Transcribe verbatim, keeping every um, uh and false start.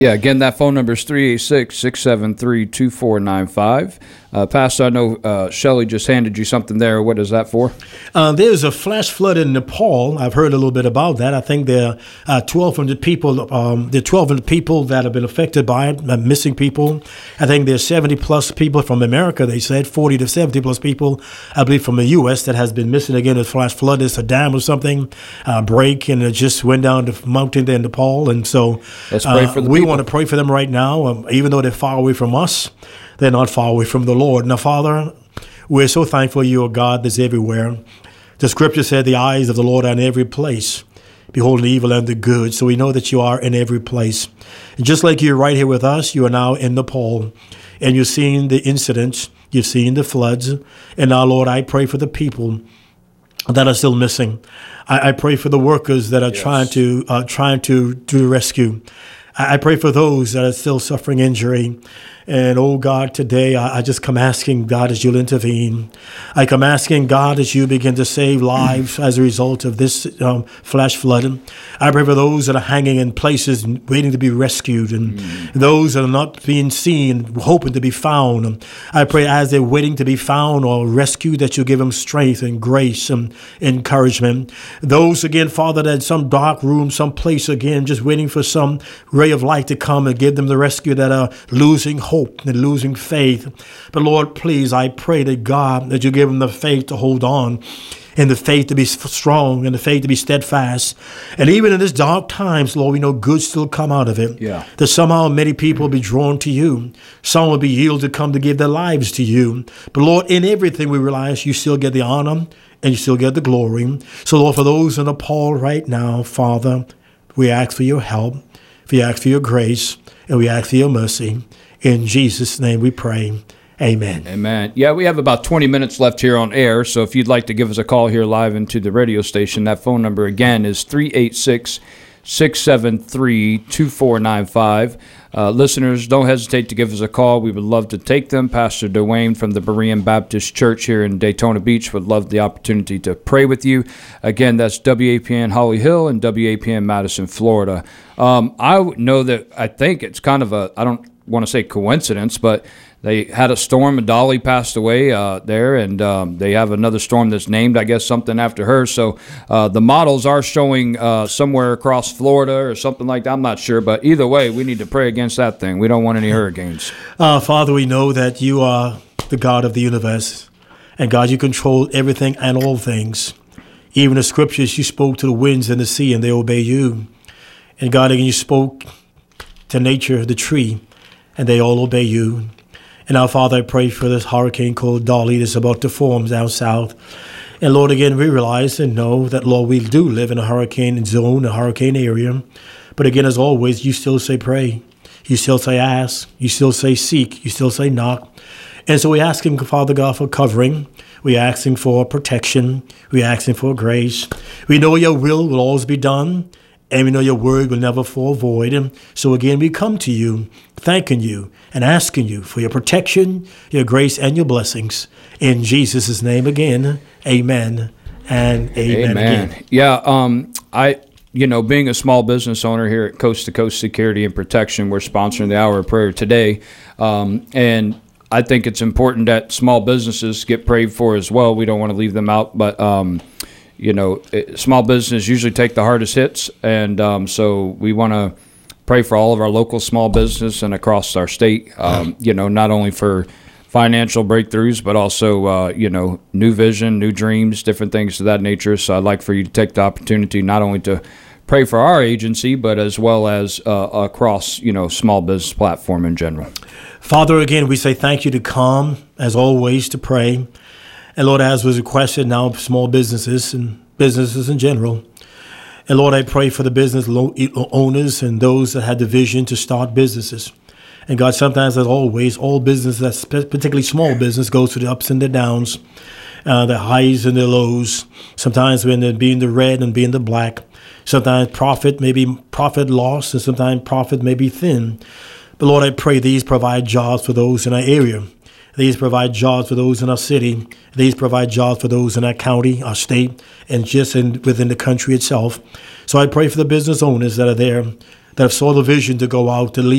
Yeah, again, that phone number is three eight six, six seven three, two four nine five. Uh, Pastor, I know uh, Shelley just handed you something there. What is that for? Uh, there's a flash flood in Nepal. I've heard a little bit about that. I think there are uh, twelve hundred people. Um, there are twelve hundred people that have been affected by it, uh, missing people. I think there's seventy plus people from America, they said, forty to seventy plus people, I believe, from the U S that has been missing. Again, a flash flood. It's a dam or something, uh, break, and it just went down the mountain there in Nepal. And so Let's pray uh, for the we people. want to pray for them right now, um, even though they're far away from us. They're not far away from the Lord. Now, Father, we're so thankful you're a God that's everywhere. The scripture said the eyes of the Lord are in every place, beholding the evil and the good. So we know that you are in every place. And just like you're right here with us, you are now in Nepal, and you're seeing the incidents, you've seen the floods. And now, Lord, I pray for the people that are still missing. I, I pray for the workers that are Yes. trying to uh, trying to do the rescue. I, I pray for those that are still suffering injury. And, oh, God, today I, I just come asking, God, as you'll intervene. I come asking, God, as you begin to save lives as a result of this um, flash flood. I pray for those that are hanging in places waiting to be rescued, and mm. those that are not being seen, hoping to be found. I pray as they're waiting to be found or rescued, that you give them strength and grace and encouragement. Those, again, Father, that in some dark room, some place, again, just waiting for some ray of light to come and give them the rescue, that are losing hope and losing faith. But Lord, please, I pray that God, that you give them the faith to hold on, and the faith to be strong, and the faith to be steadfast. And even in this dark times, Lord, we know good still come out of it. Yeah. That somehow many people will be drawn to you. Some will be yielded to come to give their lives to you. But Lord, in everything we realize you still get the honor and you still get the glory. So Lord, for those in Nepal right now, Father, we ask for your help, we ask for your grace, and we ask for your mercy. In Jesus' name we pray. Amen. Amen. Yeah, we have about twenty minutes left here on air, so if you'd like to give us a call here live into the radio station, that phone number again is three eight six, six seven three, two four nine five. Uh, listeners, don't hesitate to give us a call. We would love to take them. Pastor Dwayne from the Berean Baptist Church here in Daytona Beach would love the opportunity to pray with you. Again, that's W A P N Holly Hill and W A P N Madison, Florida. Um, I know that I think it's kind of a, I don't want to say coincidence, but they had a storm and Dolly passed away uh, there, and um, they have another storm that's named, I guess, something after her. So uh, the models are showing uh, somewhere across Florida or something like that. I'm not sure, but either way, we need to pray against that thing. We don't want any hurricanes. Uh, Father, we know that you are the God of the universe, and God, you control everything and all things. Even the scriptures, you spoke to the winds and the sea, and they obey you. And God, again, you spoke to nature, the tree, and they all obey you. And now, Father, I pray for this hurricane called Dolly that's about to form down south. And Lord, again, we realize and know that, Lord, we do live in a hurricane zone, a hurricane area. But again, as always, you still say pray. You still say ask. You still say seek. You still say knock. And so we're asking, Father God, for covering. We're asking for protection. We're asking for grace. We know your will will always be done. And we know your word will never fall void. So again, we come to you, thanking you and asking you for your protection, your grace, and your blessings. In Jesus' name again, amen and amen, Amen. again. Yeah, um, I, you know, being a small business owner here at Coast to Coast Security and Protection, we're sponsoring the Hour of Prayer today. Um, and I think it's important that small businesses get prayed for as well. We don't want to leave them out, but um you know, it, small business usually take the hardest hits, and um, so we want to pray for all of our local small business and across our state, um, you know, not only for financial breakthroughs, but also, uh, you know, new vision, new dreams, different things of that nature. So I'd like for you to take the opportunity not only to pray for our agency, but as well as uh, across, you know, small business platform in general. Father, again, we say thank you to come, as always, to pray. And Lord, as was requested now, small businesses and businesses in general. And Lord, I pray for the business lo- owners and those that had the vision to start businesses. And God, sometimes, as always, all business, that's particularly small business, goes through the ups and the downs, uh, the highs and the lows. Sometimes when they're being the red and being the black. Sometimes profit may be profit loss, and sometimes profit may be thin. But Lord, I pray these provide jobs for those in our area. These provide jobs for those in our city. These provide jobs for those in our county, our state, and just in, within the country itself. So I pray for the business owners that are there, that have saw the vision to go out to lead